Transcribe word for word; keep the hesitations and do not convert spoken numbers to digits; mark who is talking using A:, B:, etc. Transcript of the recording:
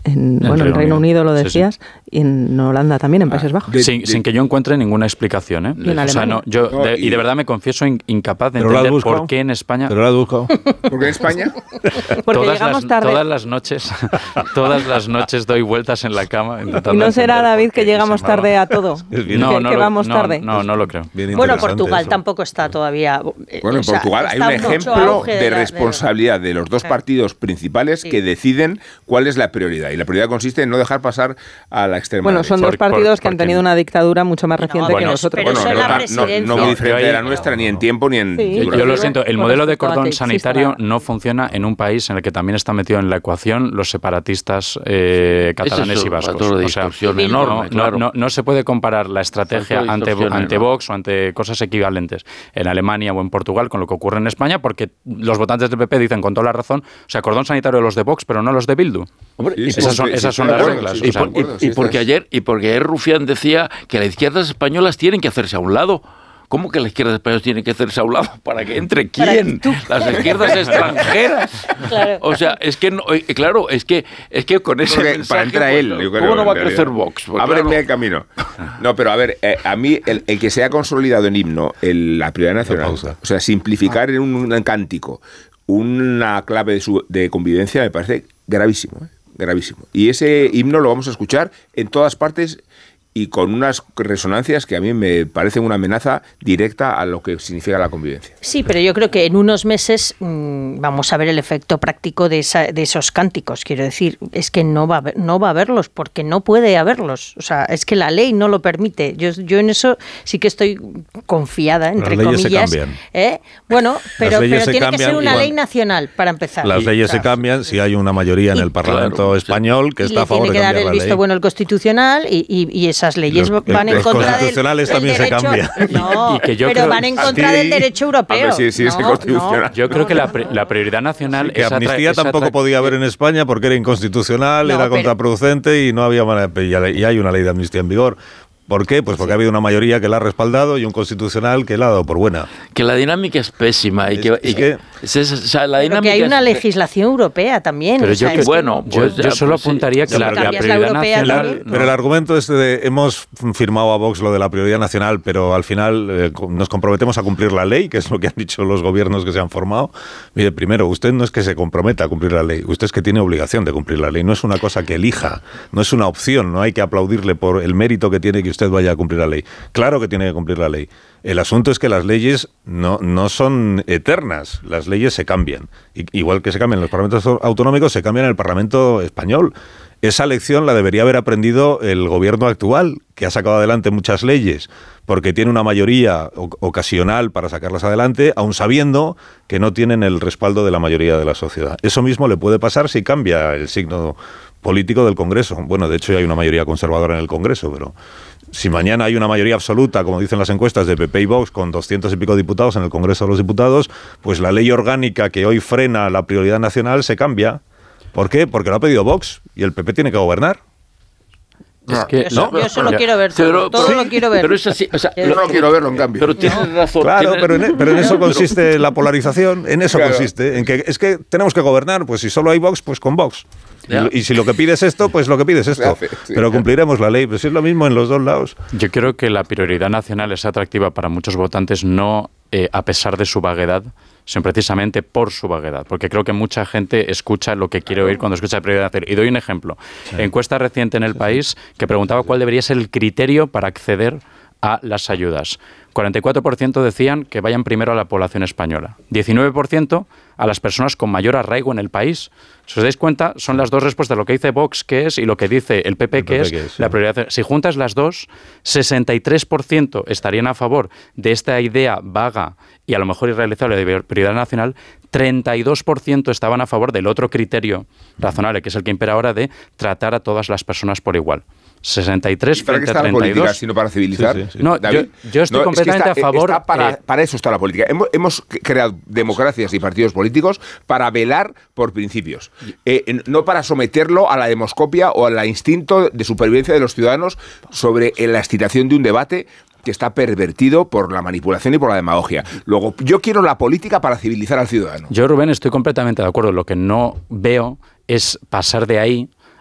A: En,
B: en
A: bueno, en Reino Unido, Unido lo decías, sí, sí. y en Holanda también, en Países Bajos.
B: De, sin, de, sin que yo encuentre ninguna explicación, ¿eh?
A: Y en
B: o sea, no, yo
C: no,
B: de,
C: y,
B: y de verdad me confieso in, incapaz de entender por qué en España...
D: ¿Pero lo has buscado?
C: ¿Por qué en España?
A: Porque
B: todas
A: llegamos
B: las,
A: tarde.
B: Todas las noches, todas las noches doy vueltas en la cama intentando...
A: ¿Y no será, David, que llegamos tarde a todo?
B: Bien, no,
A: que,
B: no,
A: que vamos
B: no,
A: tarde.
B: No, no, no lo creo.
E: Bueno, Portugal
D: eso.
E: tampoco está todavía...
C: Eh, bueno, en Portugal hay un ejemplo de, de responsabilidad de los dos partidos principales sí. que deciden cuál es la prioridad. Y la prioridad consiste en no dejar pasar a la extrema
A: Bueno,
C: derecha.
A: son dos
B: por,
A: partidos
B: por,
A: que han tenido una dictadura mucho más reciente
E: no,
A: que
E: bueno,
A: nosotros.
C: Bueno,
E: pero
C: no,
E: eso
C: no, no muy diferente de la nuestra, ni en tiempo ni en...
B: Sí. Yo, yo lo siento, el modelo de cordón sanitario no funciona en un país en el que también está metido en la ecuación los separatistas eh, catalanes
F: es
B: y vascos.
F: De
B: o sea,
F: enorme,
B: no,
F: claro.
B: no, no, no se puede comparar la estrategia ante, ante Vox o ante cosas equivalentes en Alemania o en Portugal con lo que ocurre en España, porque los votantes del P P dicen con toda la razón, o sea, cordón sanitario de los de Vox, pero no los de Bildu.
F: Hombre,
B: y esas son, esas son las reglas.
F: Y, por, y, y porque ayer y porque ayer Rufián decía que las izquierdas españolas tienen que hacerse a un lado. ¿Cómo que las izquierdas españolas tienen que hacerse a un lado? ¿Para que entre quién? Las izquierdas extranjeras. Claro. O sea, es que, no, claro, es que, es que con ese
C: Porque
F: mensaje...
C: Para entrar él,
F: pues,
C: yo
F: ¿cómo
C: creo,
F: no va a crecer Vox? Pues
C: Ábreme
F: claro.
C: el camino. No, pero a ver, eh, a mí el, el que se ha consolidado en himno el, la prioridad nacional, o sea, simplificar en un, un cántico una clave de, su, de convivencia me parece gravísimo, ¿eh? gravísimo. Y ese himno lo vamos a escuchar en todas partes y con unas resonancias que a mí me parecen una amenaza directa a lo que significa la convivencia.
E: Sí, pero yo creo que en unos meses mmm, vamos a ver el efecto práctico de, esa, de esos cánticos. Quiero decir, es que no va a haber, no va a haberlos porque no puede haberlos. O sea, es que la ley no lo permite. Yo, yo en eso sí que estoy confiada, entre
D: Las leyes
E: comillas.
D: se cambian.
E: ¿eh? Bueno, pero, pero tiene que ser una
D: igual.
E: ley nacional para empezar.
D: Las
E: y,
D: leyes
E: claro,
D: se cambian si hay una mayoría en el Parlamento
F: claro,
D: español que
E: y
D: está a favor de cambiar la ley.
E: tiene que dar el visto bueno el Constitucional y, y, y esas leyes
D: los,
E: van en
D: los
E: contra
D: constitucionales
E: del,
D: también
E: del
D: se
E: derecho,
D: cambian.
E: no,
B: y que yo
E: pero
B: creo,
E: van en contra
D: sí,
E: del derecho europeo.
C: A ver, sí, sí,
E: no,
C: es constitucional.
E: no,
B: yo creo
E: no,
B: que la,
E: no.
B: la prioridad nacional
D: Sí, que
B: es
D: amnistía
B: atra-
D: tampoco
B: es atra-
D: podía haber en España porque era inconstitucional,
E: No,
D: era
E: pero-
D: contraproducente y no había manera, y hay una ley de amnistía en vigor. ¿Por qué? Pues porque ha habido una mayoría que la ha respaldado y un constitucional que la ha dado por buena.
F: Que la dinámica es pésima y
D: Es-
F: que,
D: es
F: y
D: que-
F: es, es, o sea, la
E: Pero
F: dinámica
E: que hay una
F: es,
E: legislación europea también.
B: Pero
E: o sea,
B: yo que,
E: es que-
F: bueno,
B: yo,
F: pues
B: yo
F: ya,
B: solo
F: pues sí.
B: apuntaría que
E: Si
B: la, la
E: cambias la
B: prioridad
E: europea
B: nacional...
E: también.
B: no.
D: Pero el argumento este de hemos firmado a Vox lo de la prioridad nacional, pero al final eh, nos comprometemos a cumplir la ley, que es lo que han dicho los gobiernos que se han formado. Mire, primero, usted no es que se comprometa a cumplir la ley, usted es que tiene obligación de cumplir la ley. No es una cosa que elija, no es una opción, no hay que aplaudirle por el mérito que tiene que usted vaya a cumplir la ley. Claro que tiene que cumplir la ley. El asunto es que las leyes no, no son eternas, las leyes se cambian. I, igual que se cambian en los parlamentos autonómicos, se cambian en el Parlamento español. Esa lección la debería haber aprendido el gobierno actual, que ha sacado adelante muchas leyes, porque tiene una mayoría ocasional para sacarlas adelante, aun sabiendo que no tienen el respaldo de la mayoría de la sociedad. Eso mismo le puede pasar si cambia el signo político del Congreso. Bueno, de hecho ya hay una mayoría conservadora en el Congreso, pero si mañana hay una mayoría absoluta, como dicen las encuestas, de P P y Vox con doscientos y pico diputados en el Congreso de los Diputados, pues la ley orgánica que hoy frena la prioridad nacional se cambia. ¿Por qué? Porque lo ha pedido Vox y el P P tiene que gobernar.
B: Es que,
E: Yo,
B: no,
E: yo solo
B: ya.
E: quiero ver todo,
F: Pero-
E: todo
F: sí,
E: lo quiero ver.
F: Pero es así, o sea,
C: Yo no quiero verlo, en cambio.
F: Pero tienes razón.
D: Claro,
F: tienes-
D: pero en, pero en eso consiste la polarización, en eso
C: Claro.
D: consiste, en que es que tenemos que gobernar, pues si solo hay Vox, pues con Vox.
F: Ya.
D: Y, y si lo que pides esto, pues lo que pides esto.
C: hace, sí.
D: Pero cumpliremos la ley, pues si es lo mismo en los dos lados.
B: Yo creo que la prioridad nacional es atractiva para muchos votantes, no eh, a pesar de su vaguedad, sino precisamente por su vaguedad, porque creo que mucha gente escucha lo que quiere oír cuando escucha prioridad nacional. Y doy un ejemplo.
D: Sí.
B: Encuesta reciente en El País que preguntaba cuál debería ser el criterio para acceder a las ayudas. cuarenta y cuatro por ciento decían que vayan primero a la población española. diecinueve por ciento a las personas con mayor arraigo en el país. Si os dais cuenta, son las dos respuestas, lo que dice Vox que es y lo que dice el P P,
D: El
B: que
D: P P
B: es
D: que es, sí.
B: la prioridad. Si juntas las dos, sesenta y tres por ciento estarían a favor de esta idea vaga y a lo mejor irrealizable de prioridad nacional, treinta y dos por ciento estaban a favor del otro criterio razonable, que es el que impera ahora, de tratar a todas las personas por igual. sesenta y tres
C: ¿Y para qué
B: frente a
C: está la
B: treinta y dos.
C: política, sino para civilizar?
D: Sí, sí, sí.
B: No,
C: David?
B: yo, yo estoy
C: No, es que
B: completamente
C: está-
B: a favor.
C: está para,
B: eh,
C: para eso está la política. Hemos, hemos creado democracias y partidos políticos para velar por principios, eh, no para someterlo a la demoscopia o al instinto de supervivencia de los ciudadanos sobre eh, la excitación de un debate que está pervertido por la manipulación y por la demagogia. Luego, yo quiero la política para civilizar al ciudadano.
B: Yo, Rubén, estoy completamente de acuerdo. Lo que no veo es pasar de ahí